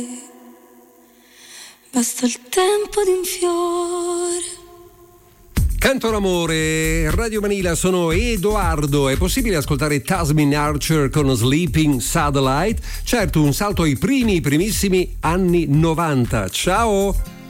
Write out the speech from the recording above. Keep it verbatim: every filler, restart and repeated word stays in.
Basta il tempo di un fiore. Canto l'amore, Radio Manila, sono Edoardo. È possibile ascoltare Tasmin Archer con Sleeping Satellite? Certo, un salto ai primi, primissimi anni novanta. Ciao!